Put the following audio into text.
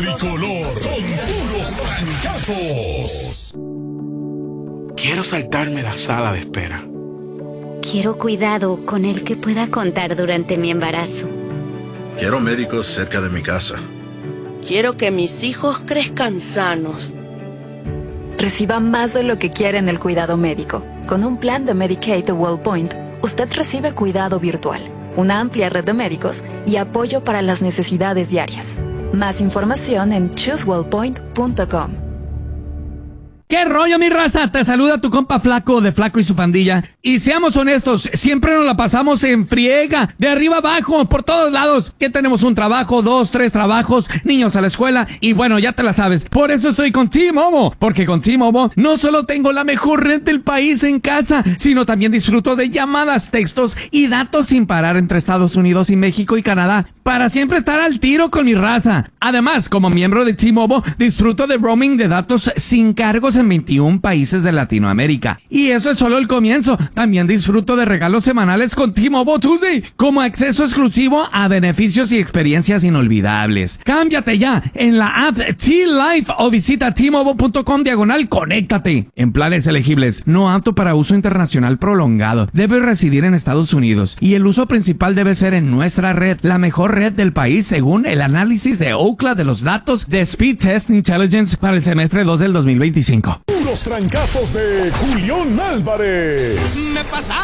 tricolor con puros trancazos. Quiero saltarme la sala de espera. Quiero cuidado con el que pueda contar durante mi embarazo. Quiero médicos cerca de mi casa. Quiero que mis hijos crezcan sanos. Reciba más de lo que quiere en el cuidado médico. Con un plan de Medicaid de WellPoint, usted recibe cuidado virtual, una amplia red de médicos y apoyo para las necesidades diarias. Más información en choosewellpoint.com. ¿Qué rollo, mi raza? Te saluda tu compa Flaco de Flaco y su pandilla. Y seamos honestos, siempre nos la pasamos en friega, de arriba abajo, por todos lados. Que tenemos un trabajo, 2, 3 trabajos, niños a la escuela, y bueno, ya te la sabes. Por eso estoy con T-Mobile, porque con T-Mobile no solo tengo la mejor red del país en casa, sino también disfruto de llamadas, textos y datos sin parar entre Estados Unidos y México y Canadá, para siempre estar al tiro con mi raza. Además, como miembro de T-Mobile, disfruto de roaming de datos sin cargos en 21 países de Latinoamérica. Y eso es solo el comienzo. También disfruto de regalos semanales con T-Mobile Tuesday, como acceso exclusivo a beneficios y experiencias inolvidables. Cámbiate ya en la app T-Life o visita T-Mobile.com/conéctate. En planes elegibles, no apto para uso internacional prolongado. Debe residir en Estados Unidos y el uso principal debe ser en nuestra red, la mejor red del país según el análisis de Ookla de los datos de Speed Test Intelligence para el semestre 2 del 2025. Puros trancazos de Julián Álvarez. Me pasa.